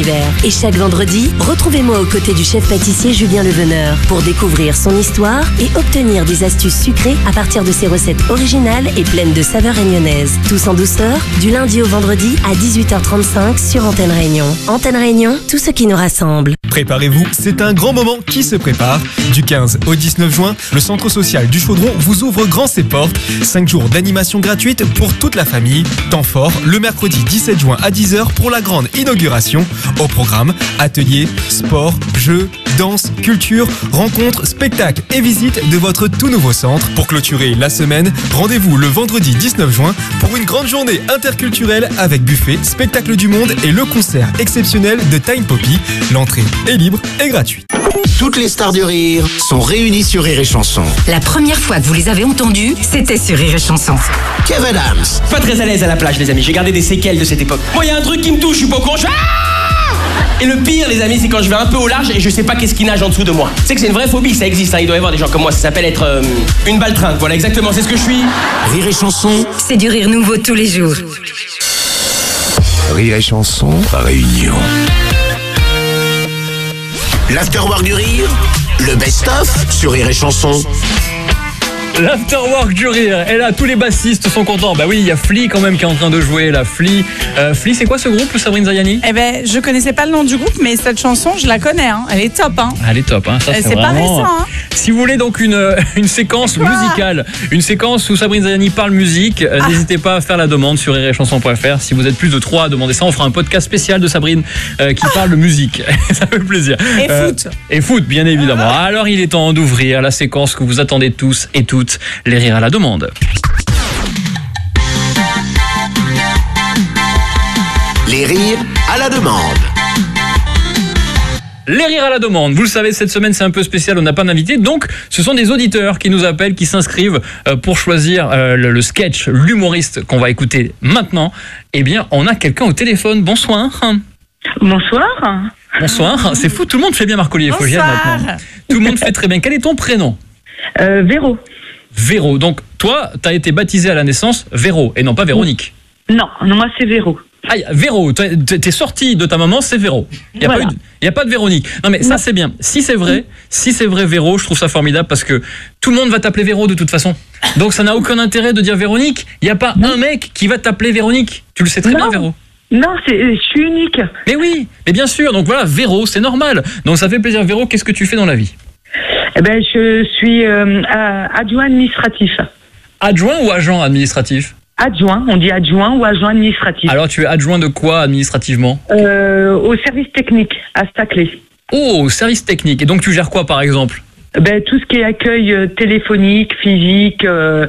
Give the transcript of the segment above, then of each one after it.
d'hiver. Et chaque vendredi, retrouvez-moi aux côtés du chef pâtissier Julien Leveneur pour découvrir son histoire et obtenir des astuces sucrées à partir de ses recettes originales et pleines de saveurs réunionnaises. Tous en douceur, du lundi au vendredi à 18h35 sur Antenne Réunion. Antenne Réunion, tout ce qui nous rassemble. Préparez-vous, c'est un grand moment qui se prépare. Du 15 au 19 juin, le centre social du Chaudron vous ouvre grand ses portes. 5 jours d'animation gratuite pour toute la famille. Temps fort, le mercredi 17 juin à 10h pour la grande inauguration. Au programme, ateliers, sport, jeux, danse, culture, rencontres, spectacles et visites de votre tout nouveau centre. Pour clôturer la semaine, rendez-vous le vendredi 19 juin pour une grande journée interculturelle avec buffet, spectacle du monde et le concert exceptionnel de Time Poppy. L'entrée est libre et gratuite. Toutes les stars du rire sont réunies sur Rire et Chanson. La première fois que vous les avez entendus, c'était sur Rire et Chanson. Kev Adams. Pas très à l'aise à la plage, les amis. J'ai gardé des séquelles de cette époque. Moi, il y a un truc qui me touche, je suis pas au courant. Et le pire, les amis, c'est quand je vais un peu au large et je sais pas qu'est-ce qui nage en dessous de moi. C'est que c'est une vraie phobie, ça existe. Il doit y avoir des gens comme moi. Ça s'appelle être une baltringue. Voilà, exactement, c'est ce que je suis. Rire et Chanson. C'est du rire nouveau tous les jours. Rire et Chanson. Réunion. L'afterwork du rire. Le best-of sur Rire et Chanson. L'afterwork du rire. Et là, tous les bassistes sont contents. Bah oui, il y a Flea quand même qui est en train de jouer. La Flea. Flea, c'est quoi ce groupe, Sabrine Zayani? Eh ben, je connaissais pas le nom du groupe, mais cette chanson, je la connais. Hein. Elle est top. Hein. Elle est top. Hein. Ça, c'est vraiment... pas récent. Hein. Si vous voulez donc une séquence musicale, une séquence où Sabrine Zayani parle musique, n'hésitez pas à faire la demande sur rireetchanson.fr. Si vous êtes plus de 3 à demander ça, on fera un podcast spécial de Sabrine qui parle de musique. Ça fait plaisir. Et foot. Et foot, bien évidemment. Alors, il est temps d'ouvrir la séquence que vous attendez tous et toutes, les rires à la demande. Les rires à la demande. Les rires à la demande. Vous le savez, cette semaine, c'est un peu spécial. On n'a pas d'invité. Donc, ce sont des auditeurs qui nous appellent, qui s'inscrivent pour choisir le sketch, l'humoriste qu'on va écouter maintenant. Eh bien, on a quelqu'un au téléphone. Bonsoir. Bonsoir. Bonsoir. C'est fou. Tout le monde fait bien Marc-Olivier Fogiel maintenant. Tout le monde fait très bien. Quel est ton prénom? Véro. Véro. Donc, toi, tu as été baptisé à la naissance Véro et non pas Véronique. Non, moi c'est Véro. Ah, Véro, t'es sorti de ta maman, c'est Véro. Il n'y a pas de Véronique. Non, mais ça, c'est bien. Si c'est vrai, Véro, je trouve ça formidable parce que tout le monde va t'appeler Véro de toute façon. Donc, ça n'a aucun intérêt de dire Véronique. Il n'y a pas un mec qui va t'appeler Véronique. Tu le sais très bien, Véro. Non, je suis unique. Mais oui, mais bien sûr. Donc voilà, Véro, c'est normal. Donc, ça fait plaisir. Véro, qu'est-ce que tu fais dans la vie? Eh ben, je suis adjoint administratif. Adjoint ou agent administratif? Adjoint, on dit adjoint ou agent administratif. Alors, tu es adjoint de quoi administrativement? Au service technique, à Stacley. Oh, au service technique. Et donc, tu gères quoi, par exemple? Ben, tout ce qui est accueil téléphonique, physique,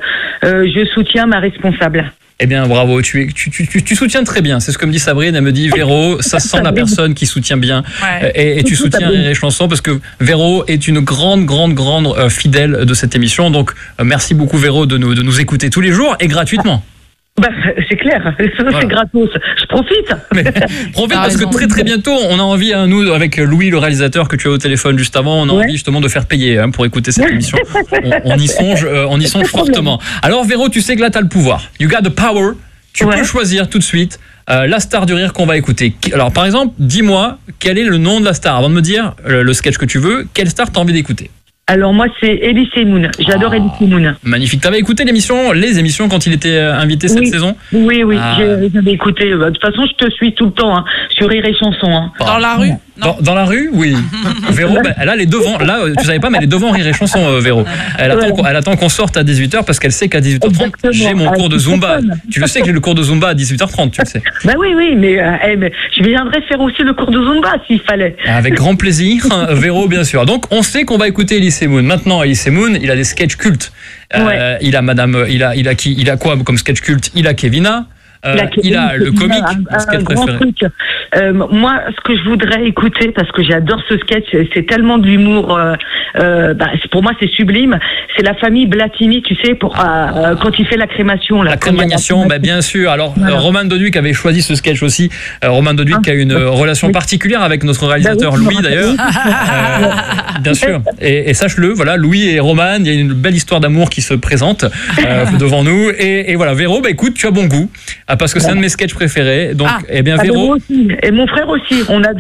je soutiens ma responsable. Eh bien, bravo, tu soutiens très bien. C'est ce que me dit Sabrine. Elle me dit, Véro, ça sent la personne qui soutient bien. Ouais. Et tu soutiens Rire et Chanson parce que Véro est une grande fidèle de cette émission. Donc, merci beaucoup, Véro, de nous écouter tous les jours et gratuitement. Bah, c'est clair, c'est gratos. Je profite. Profite parce que très bientôt, on a envie, nous, avec Louis, le réalisateur que tu as au téléphone juste avant, on a envie justement de faire payer pour écouter cette émission. On y songe fortement. Alors Véro, tu sais que là, tu as le pouvoir. You got the power. Tu peux choisir tout de suite la star du rire qu'on va écouter. Alors par exemple, dis-moi quel est le nom de la star. Avant de me dire le sketch que tu veux, quelle star tu as envie d'écouter? Alors moi c'est Elie Semoun, j'adore Elie Semoun. Magnifique, t'avais écouté les émissions quand il était invité cette saison? Oui, j'avais écouté, de toute façon je te suis tout le temps, sur Rire et Chanson. Dans la rue? Dans la rue, oui. Véro, là, elle est devant. Là, tu savais pas, mais elle est devant Rire et Chanson, Véro. Elle attend qu'on sorte à 18h parce qu'elle sait qu'à 18h30, j'ai mon cours de Zumba. Tu le sais que j'ai le cours de Zumba à 18h30, tu le sais. Bah oui, mais je viendrais faire aussi le cours de Zumba s'il fallait. Avec grand plaisir, Véro, bien sûr. Donc, on sait qu'on va écouter Elie Semoun. Maintenant, Elie Semoun, il a des sketchs cultes. Il a quoi comme sketch culte? Il a Kevina. Il a le comique, le sketch préféré. Moi, ce que je voudrais écouter, parce que j'adore ce sketch, c'est tellement de l'humour, pour moi c'est sublime, c'est la famille Blatini, tu sais, quand il fait la crémation. La crémation, bien sûr. Alors, Roman Doduc avait choisi ce sketch aussi. Roman Doduc a une relation particulière avec notre réalisateur Louis, d'ailleurs. Bien sûr. Et sache-le, voilà, Louis et Roman, il y a une belle histoire d'amour qui se présente devant nous. Et voilà, Véro, écoute, tu as bon goût. Parce que c'est un de mes sketchs préférés. Donc, Véro. Et mon frère aussi. On a